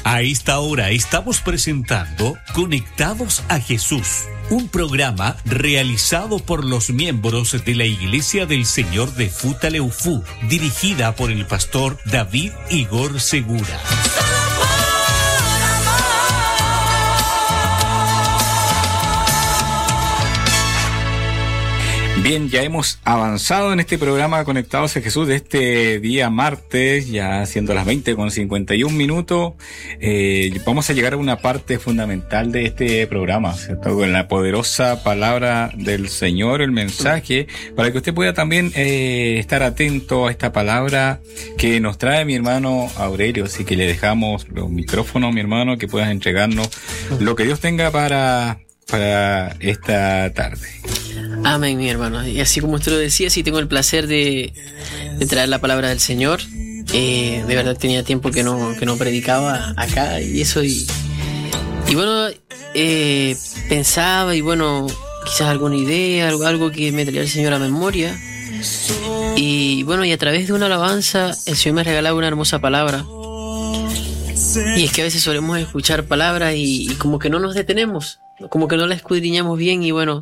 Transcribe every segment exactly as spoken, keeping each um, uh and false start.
A esta hora estamos presentando Conectados a Jesús, un programa realizado por los miembros de la Iglesia del Señor de Futaleufú, dirigida por el pastor David Igor Segura. Bien, ya hemos avanzado en este programa Conectados a Jesús de este día martes, ya siendo las veinte con cincuenta y un minutos. Eh, vamos a llegar a una parte fundamental de este programa, ¿cierto? Con la poderosa palabra del Señor, el mensaje, para que usted pueda también eh, estar atento a esta palabra que nos trae mi hermano Aurelio. Así que le dejamos los micrófonos, mi hermano, que puedas entregarnos lo que Dios tenga para, para esta tarde. Amén, mi hermano. Y así como usted lo decía, sí tengo el placer de, de traer la palabra del Señor. Eh, de verdad tenía tiempo que no, que no predicaba acá y eso. Y, y bueno, eh, pensaba y bueno, quizás alguna idea, algo, algo que me traía el Señor a memoria. Y bueno, y a través de una alabanza, el Señor me regalaba una hermosa palabra. Y es que a veces solemos escuchar palabras y, y como que no nos detenemos, como que no la escudriñamos bien y bueno...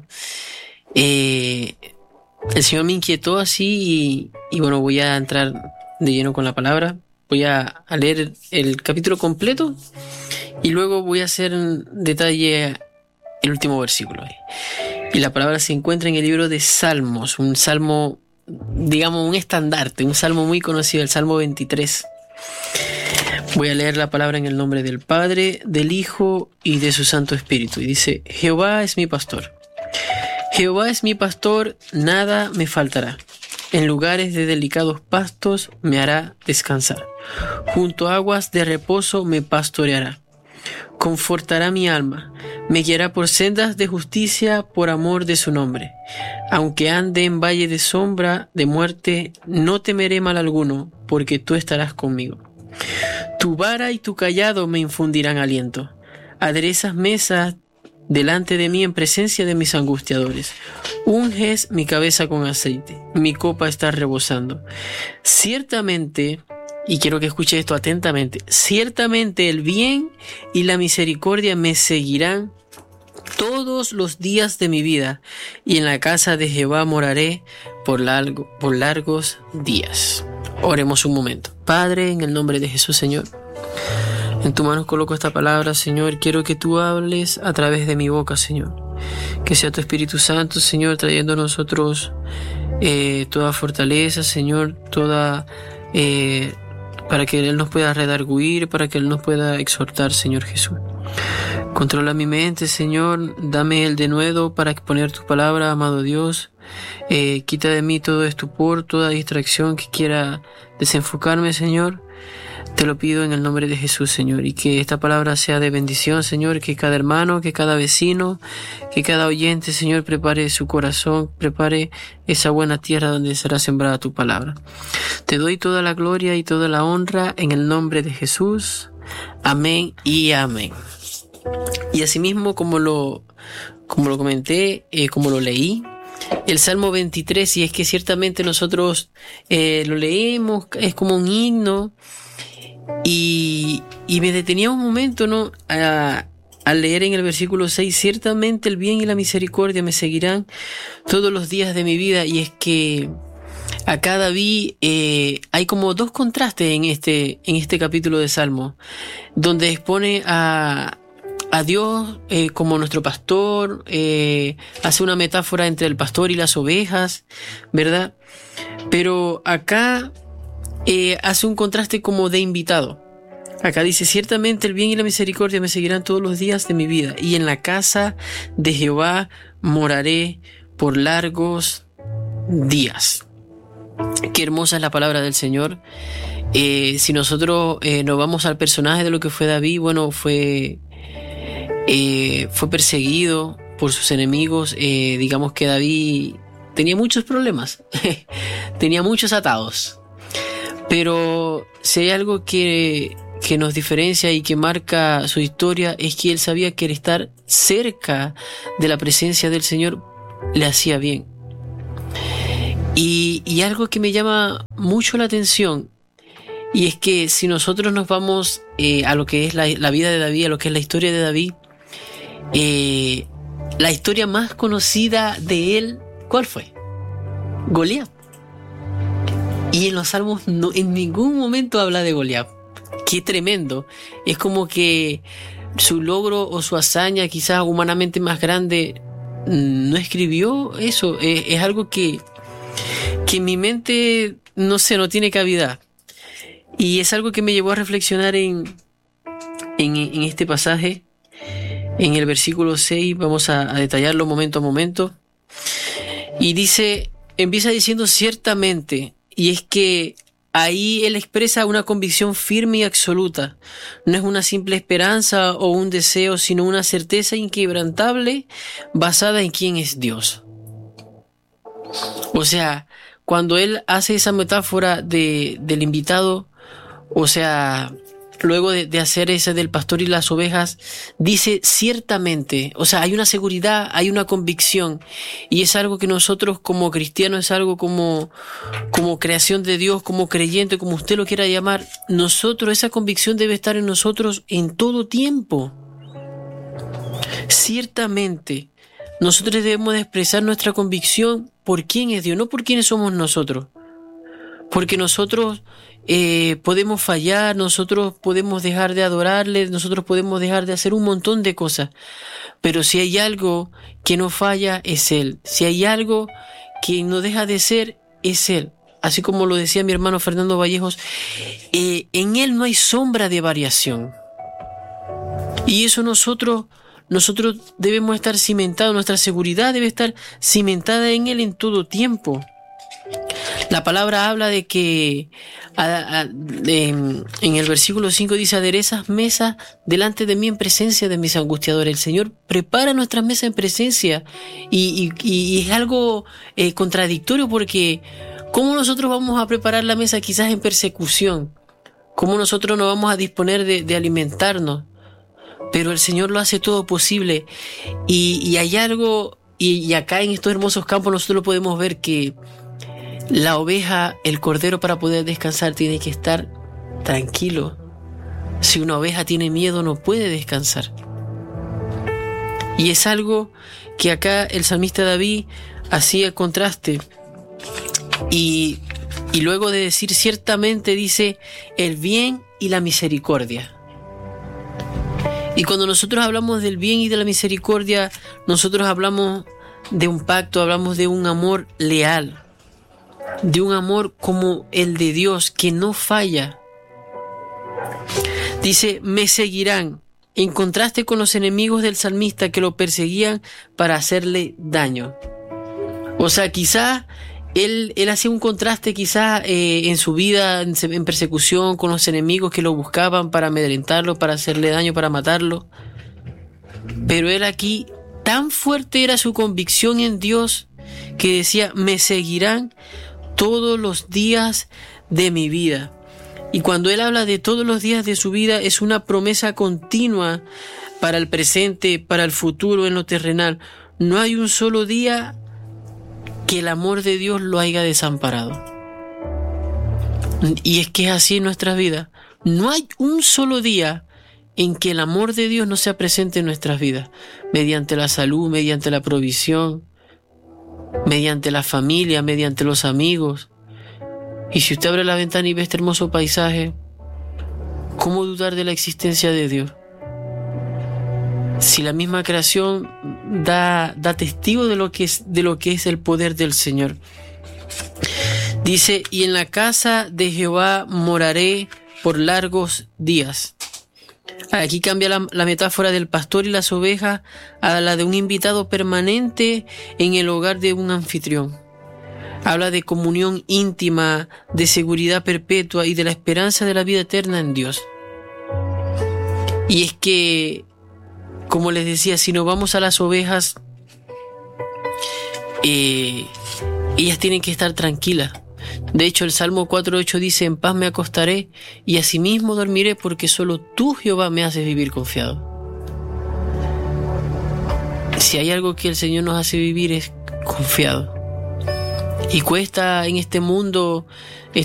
Eh, el Señor me inquietó así y, y bueno, voy a entrar de lleno con la palabra. Voy a, a leer el capítulo completo y luego voy a hacer en detalle el último versículo. Y la palabra se encuentra en el libro de Salmos, un salmo, digamos, un estandarte, un salmo muy conocido, el Salmo veintitrés. Voy a leer la palabra en el nombre del Padre, del Hijo y de su Santo Espíritu. Y dice: Jehová es mi pastor. Jehová es mi pastor, nada me faltará. En lugares de delicados pastos me hará descansar. Junto a aguas de reposo me pastoreará. Confortará mi alma. Me guiará por sendas de justicia por amor de su nombre. Aunque ande en valle de sombra de muerte, no temeré mal alguno, porque tú estarás conmigo. Tu vara y tu cayado me infundirán aliento. Aderezas mesas delante de mí en presencia de mis angustiadores. Unges mi cabeza con aceite. Mi copa está rebosando. Ciertamente, y quiero que escuche esto atentamente, ciertamente el bien y la misericordia me seguirán todos los días de mi vida, y en la casa de Jehová moraré por, largo, por largos días. Oremos un momento. Padre, en el nombre de Jesús, Señor, en tu mano coloco esta palabra, Señor. Quiero que tú hables a través de mi boca, Señor. Que sea tu Espíritu Santo, Señor, trayendo a nosotros eh, toda fortaleza, Señor, toda eh, para que Él nos pueda redarguir, para que Él nos pueda exhortar, Señor Jesús. Controla mi mente, Señor. Dame el denuedo para exponer tu palabra, amado Dios. Eh, quita de mí todo estupor, toda distracción que quiera desenfocarme, Señor. Te lo pido en el nombre de Jesús, Señor, y que esta palabra sea de bendición, Señor, que cada hermano, que cada vecino, que cada oyente, Señor, prepare su corazón, prepare esa buena tierra donde será sembrada tu palabra. Te doy toda la gloria y toda la honra en el nombre de Jesús. Amén y amén. Y asimismo, como lo, como lo comenté, eh, como lo leí, el Salmo veintitrés, y es que ciertamente nosotros eh, lo leemos, es como un himno. Y, y me detenía un momento, ¿no? A, a leer en el versículo seis: ciertamente el bien y la misericordia me seguirán todos los días de mi vida. Y es que acá David eh, hay como dos contrastes en este, en este capítulo de Salmo, donde expone a, a Dios eh, como nuestro pastor, eh, hace una metáfora entre el pastor y las ovejas, ¿verdad? Pero acá Eh, hace un contraste como de invitado. Acá dice: ciertamente el bien y la misericordia me seguirán todos los días de mi vida, y en la casa de Jehová moraré por largos días. Qué hermosa es la palabra del Señor. Eh, si nosotros eh, nos vamos al personaje de lo que fue David, bueno, fue, eh, fue perseguido por sus enemigos. Eh, digamos que David tenía muchos problemas, tenía muchos atados. Pero si hay algo que, que nos diferencia y que marca su historia, es que él sabía que el estar cerca de la presencia del Señor le hacía bien. Y, y algo que me llama mucho la atención Y es que si nosotros nos vamos eh, a lo que es la, la vida de David, a lo que es la historia de David, eh, la historia más conocida de él, ¿cuál fue? Goliat. Y en los Salmos no, en ningún momento habla de Goliat. Qué tremendo. Es como que su logro o su hazaña, quizás humanamente más grande, no escribió eso. Es, es algo que, que en mi mente, no sé, no tiene cabida. Y es algo que me llevó a reflexionar en, en, en este pasaje, en el versículo seis. Vamos a, a detallarlo momento a momento. Y dice, empieza diciendo ciertamente, y es que ahí él expresa una convicción firme y absoluta. No es una simple esperanza o un deseo, sino una certeza inquebrantable basada en quién es Dios. O sea, cuando él hace esa metáfora de, del invitado, o sea, luego de, de hacer ese del pastor y las ovejas, dice ciertamente, o sea, hay una seguridad, hay una convicción, y es algo que nosotros como cristianos, es algo como, como creación de Dios, como creyente, como usted lo quiera llamar, nosotros, esa convicción debe estar en nosotros en todo tiempo. Ciertamente, nosotros debemos de expresar nuestra convicción por quién es Dios, no por quiénes somos nosotros, porque nosotros Eh, podemos fallar, nosotros podemos dejar de adorarle, nosotros podemos dejar de hacer un montón de cosas, pero si hay algo que no falla es Él, si hay algo que no deja de ser es Él, así como lo decía mi hermano Fernando Vallejos, eh, en Él no hay sombra de variación, y eso nosotros nosotros debemos estar cimentados, nuestra seguridad debe estar cimentada en Él en todo tiempo. La palabra habla de que a, a, de, en el versículo cinco dice, aderezas mesas delante de mí en presencia de mis angustiadores. El Señor prepara nuestras mesas en presencia y, y, y es algo eh, contradictorio, porque ¿cómo nosotros vamos a preparar la mesa quizás en persecución? ¿Cómo nosotros nos vamos a disponer de, de alimentarnos? Pero el Señor lo hace todo posible, y, y hay algo, y, y acá en estos hermosos campos nosotros lo podemos ver, que la oveja, el cordero, para poder descansar tiene que estar tranquilo. Si una oveja tiene miedo no puede descansar. Y es algo que acá el salmista David hacía contraste. Y, y luego de decir ciertamente dice el bien y la misericordia. Y cuando nosotros hablamos del bien y de la misericordia, nosotros hablamos de un pacto, hablamos de un amor leal, de un amor como el de Dios, que no falla. Dice, me seguirán, en contraste con los enemigos del salmista que lo perseguían para hacerle daño. O sea, quizás él, él hacía un contraste quizás eh, en su vida, en, en persecución con los enemigos que lo buscaban para amedrentarlo, para hacerle daño, para matarlo. Pero él aquí, tan fuerte era su convicción en Dios, que decía, me seguirán todos los días de mi vida. Y cuando él habla de todos los días de su vida, es una promesa continua para el presente, para el futuro, en lo terrenal. No hay un solo día que el amor de Dios lo haya desamparado. Y es que es así en nuestras vidas. No hay un solo día en que el amor de Dios no sea presente en nuestras vidas, mediante la salud, mediante la provisión, mediante la familia, mediante los amigos. Y si usted abre la ventana y ve este hermoso paisaje, ¿cómo dudar de la existencia de Dios? Si la misma creación da, da testigo de lo que es, de lo que es el poder del Señor. Dice, y en la casa de Jehová moraré por largos días. Aquí cambia la, la metáfora del pastor y las ovejas a la de un invitado permanente en el hogar de un anfitrión. Habla de comunión íntima, de seguridad perpetua y de la esperanza de la vida eterna en Dios. Y es que, como les decía, si nos vamos a las ovejas, eh, ellas tienen que estar tranquilas. De hecho, el Salmo cuatro ocho dice, en paz me acostaré y asimismo dormiré, porque solo tú, Jehová, me haces vivir confiado. Si hay algo que el Señor nos hace vivir es confiado. Y cuesta en este mundo